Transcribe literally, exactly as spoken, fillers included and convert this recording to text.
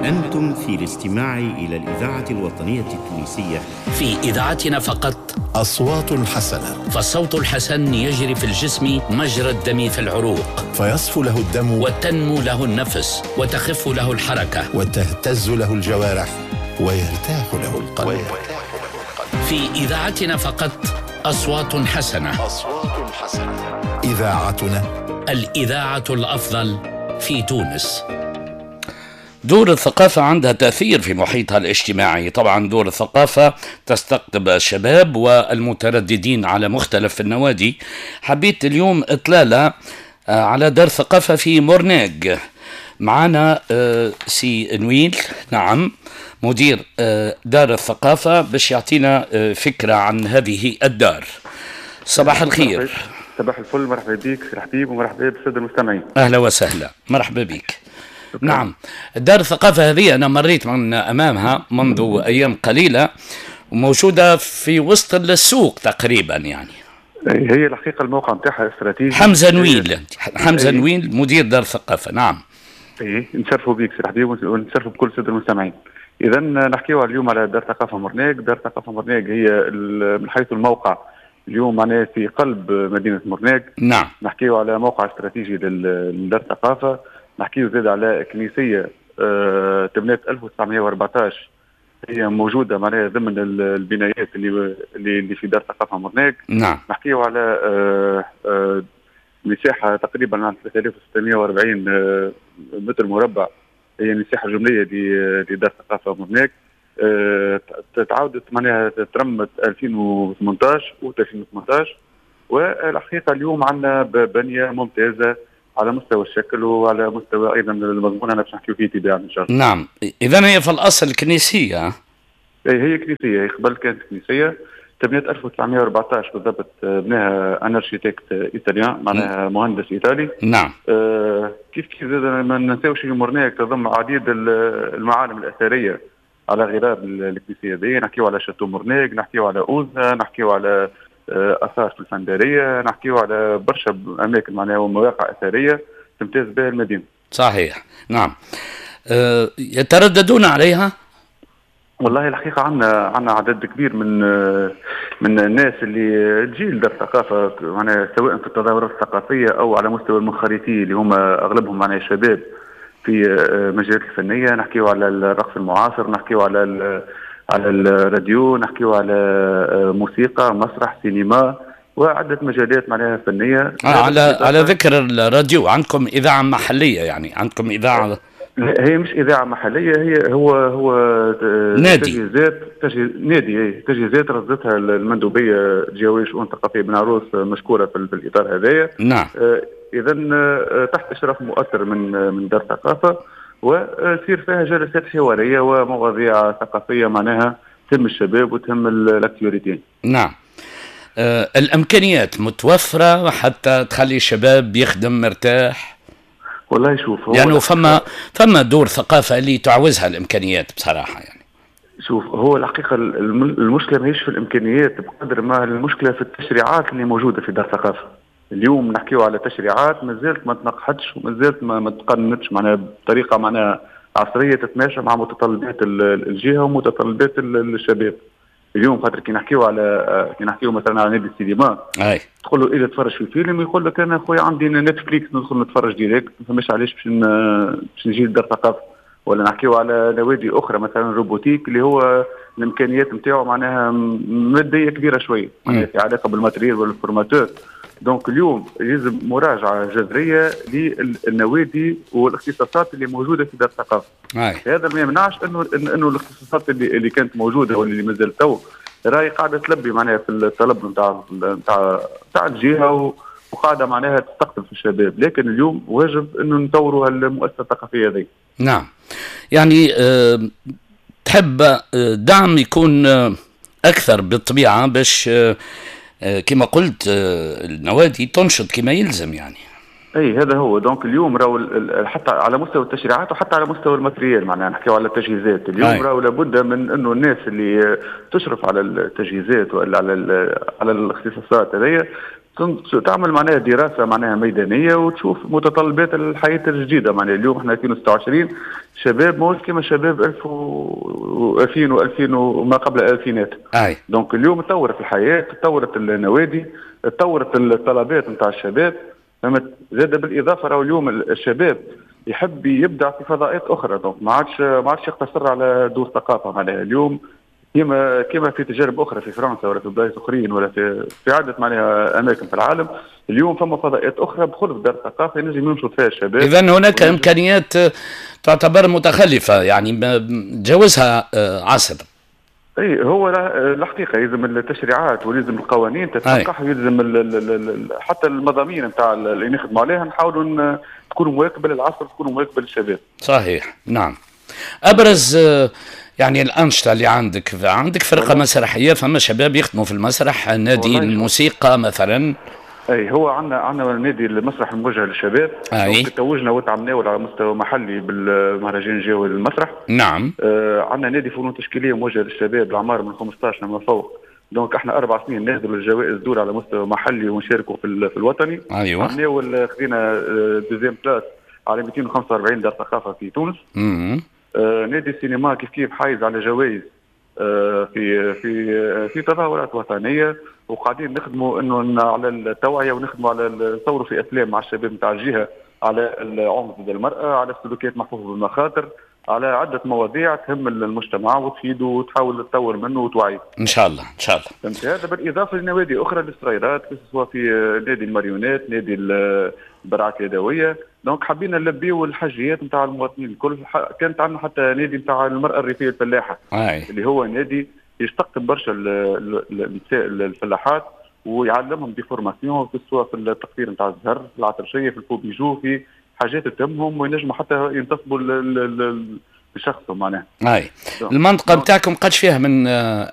أنتم في الاستماع إلى الإذاعة الوطنية التونسية. في إذاعتنا فقط أصوات حسنة، فالصوت الحسن يجري في الجسم مجرى الدم في العروق، فيصفو له الدم وتنمو له النفس وتخف له الحركة وتهتز له الجوارح ويرتاح له القلب. في إذاعتنا فقط أصوات حسنة. أصوات حسنة، إذاعتنا الإذاعة الأفضل في تونس. دور الثقافة عندها تأثير في محيطها الاجتماعي. طبعا دور الثقافة تستقطب الشباب والمترددين على مختلف النوادي. حبيت اليوم إطلالة على دار ثقافة في مورنيغ. معنا سي نويل، نعم، مدير دار الثقافة، باش يعطينا فكرة عن هذه الدار. صباح الخير. صباح الفل، مرحبا بك سي حبيب ومرحبا بالسادة المستمعين. أهلا وسهلا، مرحبا بك. نعم، دار الثقافة هذه أنا مريت من أمامها منذ أيام قليلة، وموجودة في وسط السوق تقريبا يعني. هي الحقيقة الموقع نتاعها استراتيجي. حمزة نويل، حمزة نويل مدير دار الثقافة. نعم. ايه، نشرفوا بك سي حبيب ونشرفوا بكل السادة المستمعين. إذا نحكيوا اليوم على دار ثقافة مورنيغ. دار ثقافة مورنيغ هي من حيث الموقع اليوم معناه في قلب مدينة مورنيغ. نعم. نحكيوا على موقع استراتيجي لدار الثقافة. نحكيوا زاد على كنيسية آه تبنات ألف وتسعمائة وأربعة عشر، هي موجودة معناها ضمن البنايات اللي اللي في دار ثقافة مورنيغ. نعم. نحكيوا على آه آه مساحة تقريبا عن ثلاثة آلاف وستمائة وأربعين آه متر مربع، هي مساحة جملية لدار ثقافة مورنيغ. آه تعاودت معناها ترمت ألفين وثمانية عشر و ألفين وثمانية عشر، والحقيقة اليوم عندنا بنية ممتازة على مستوى الشكل وعلى مستوى ايضا المضمون. انا باش نحكيو فيه تباعا ان شاء الله. نعم، اذا هي في الاصل كنيسيه. اي، هي كنيسيه. قبل كانت كنيسيه تبنيت ألف وتسعمائة وأربعة عشر بالضبط، بناها ان ارشيتكت ايطاليان، معناها مهندس ايطالي. نعم. آه كيف كيف ما ننساوش مورنيغ تضم عديد المعالم الاثريه على غرار الكنيسيه دي. نحكيو على شاتو مورنيغ، نحكيو على اوزا، نحكيو على اثار في الفنداريه، نحكيو على برشا اماكن معناها ومواقع اثريه تمتاز بها المدينه. صحيح. نعم. أه يترددون عليها؟ والله الحقيقه عندنا عندنا عدد كبير من من الناس اللي تجي دار الثقافه معناها سواء في التظاهرات الثقافيه او على مستوى المنخرطين اللي هما اغلبهم معناها شباب في مجالات الفنيه. نحكيو على الرقص المعاصر، نحكيو على على الراديو، نحكيو على موسيقى، مسرح، سينما، وعدة مجالات معناها فنية. آه على على ذكر الراديو، عندكم إذاعة محلية يعني؟ عندكم إذاعة؟ هي مش إذاعة محلية، هي هو هو نادي تجهيزات تجهيز نادي تجهيزات رصدتها المندوبية الجهوية للشؤون الثقافية بن عروس، مشكورة في, في الإطار هذايا. نعم. آه إذا تحت إشراف مؤثر من من دار الثقافة، وتصير فيها جلسات حواريه ومواضيع ثقافيه معناها تهم الشباب وتهم الاكتيوريتين. نعم. آه الامكانيات متوفره حتى تخلي الشباب يخدم مرتاح؟ والله شوف، هو يعني فما فما دور ثقافه اللي تعوزها الامكانيات بصراحه يعني. شوف، هو الحقيقه المشكله ماهيش في الامكانيات بقدر ما المشكله في التشريعات اللي موجوده في دار الثقافه. اليوم نحكيو على تشريعات مازالت ما تنقحتش ومازالت ما, ما تقننتش معناها بطريقه معناها عصريه تتماشى مع متطلبات الجهه ومتطلبات الشباب. اليوم خاطر كي نحكيو على كي نحكيو مثلا على نادي السينما، اي تقول له اذا تفرج في فيلم يقول لك انا خويا عندي نتفليكس ندخل نتفرج ديريكت، ما فماش علاش باش باش نجي لدار ثقافه. ولا نحكيو على نوادي اخرى مثلا روبوتيك اللي هو الامكانيات نتاعو معناها ماديه كبيره شويه، معناها في علاقه بالماتريال والفورماتور. دونك اليوم يجب مراجعه جذريه للنوادي والاختصاصات اللي موجوده في دار الثقافه. هذا ما يمنعش انه انه الاختصاصات اللي, اللي كانت موجوده واللي مازال تو راهي قاعده تلبي معناها في الطلب نتاع نتاع نتاع الجهه وقاعده معناها تستقطب في الشباب، لكن اليوم واجب انه نطوروا المؤسسه الثقافيه هذه. نعم. يعني أه تحب دعم يكون اكثر بالطبيعه باش أه كما قلت النوادي تنشط كما يلزم يعني. اي هذا هو. دونك اليوم راهو حتى على مستوى التشريعات وحتى على مستوى الماتريال، معناها نحكيو على التجهيزات اليوم راهو لابد من انه الناس اللي تشرف على التجهيزات ولا على على الاختصاصات هذيا تعمل معناها دراسه معناها ميدانيه وتشوف متطلبات الحياه الجديده. معناها اليوم احنا ألفين وستة وعشرين شباب ماهوش كما شباب ألف وألفين وألفين وما قبل الألفينات. اي دونك اليوم تطورت الحياه، تطورت النوادي، تطورت الطلبات نتاع الشباب. فهمت؟ زاد بالاضافه راهو اليوم الشباب يحب يبدع في فضاءات اخرى. دونك ما عادش ما عادش يقتصر على دور ثقافه. معناها اليوم كما كما في تجارب اخرى في فرنسا ولا في بلاد اخرين ولا في في عده معناها اماكن في العالم، اليوم فما فضاءات اخرى بخلف دار الثقافه ينجم ينشط فيها الشباب. اذا هناك امكانيات تعتبر متخلفه، يعني جاوزها عصر. اي هو الحقيقه يلزم التشريعات ويلزم القوانين تتفقح، ويلزم حتى المضامين نتاع اللي نخدموا عليها نحاولوا تكونوا مواكبه للعصر، تكونوا مواكبه للشباب. صحيح، نعم. ابرز يعني الانشطه اللي عندك، عندك فرقه مسرحيه، فما شباب يخدموا في المسرح، نادي الموسيقى مثلا. اي هو عندنا عندنا نادي المسرح الموجه للشباب. اي توجنا وتعملناه على مستوى محلي بالمهرجان الجوي للمسرح. نعم. آه عندنا نادي فنون تشكيليه موجه للشباب العمار من خمسطاش لما فوق. دونك احنا اربع سنين ناخذوا الجوائز دول على مستوى محلي ونشاركوا في في الوطني. ايوه. عملناه خذينا دوزيام بلاس على مئتين وخمسة وأربعين دار ثقافه في تونس. امم آه نادي السينما كيف كيف حايز على جوائز آه في في في تظاهرات وطنيه، وقاعدين نخدموا انه على التوعيه ونخدموا على نصوروا في افلام مع الشباب نتاع الجهه على العنف ضد المراه، على السلوكيات محفوفه بالمخاطر، على عده مواضيع تهم المجتمع وتفيده وتحاول تطور منه وتوعيه. ان شاء الله ان شاء الله. فهمت؟ هذا بالاضافه لنوادي اخرى للصغيرات، سواء في نادي الماريونات، نادي البرعات اليدويه. دونك حبينا نلبيو الحاجيات نتاع المواطنين الكل. كانت عندنا حتى نادي نتاع المراه الريفيه الفلاحه. أي. اللي هو نادي يستقطب برشا النساء الفلاحات ويعلمهم دي فورماسيون، سواء في التقطير نتاع الزهر، في العطرشيه، في الفوبيجو، في حاجات تهمهم وينجموا حتى ينتصبوا لشخصهم معناها. اي المنطقه نتاعكم قدش فيها من